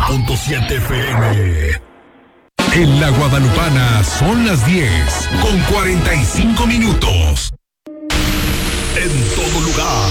90.7 FM. En la Guadalupana son las 10:45. En todo lugar.